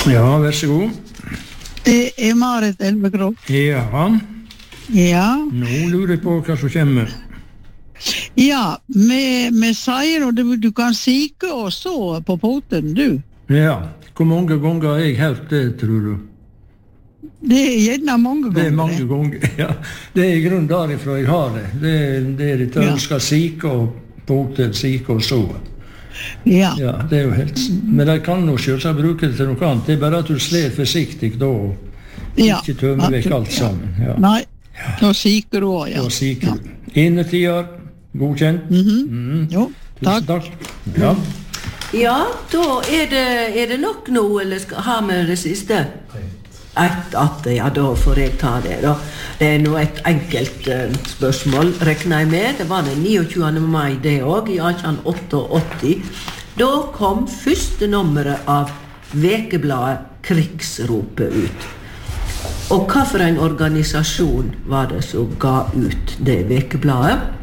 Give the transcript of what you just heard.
Ja, vær så god. Det Marit Elvekrog. Ja, Ja, nå lurer jeg på hva som kommer. ja vi sier og du kan sike og så på poten, du. Ja, hvor mange ganger har jeg hørt det, tror du? Det gjerne mange ganger. Det mange ganger, ja. Det i grunnen derifra jeg har det. Det dette Ja. ønsker sike og poten, sike og så. Ja, Ja, det jo helt... Men de kan jo selvsagt bruke det til noe annet. Det bare at du sler forsiktig da, og ja. ikke tømmer vekk alt Ja. sammen. Ja. Nei, da siker du også, ja. Og sike. Innetider, godkjent. Jo, Tusen takk. takk. Ja. Ja, da er det nok nå, eller har vi det siste? Ja, da får jeg ta det da. Det er nå et enkelt spørsmål, regner jeg med. Det var den 29. mai det også, i 1888. Da kom første nummeret av Vekebladet Krigsropet ut. Og hva for en organisasjon var det som ga ut det Vekebladet?